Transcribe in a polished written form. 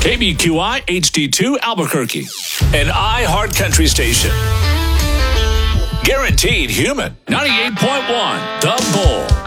KBQI HD2 Albuquerque, an iHeart Country station. Guaranteed human. 98.1 The Bull.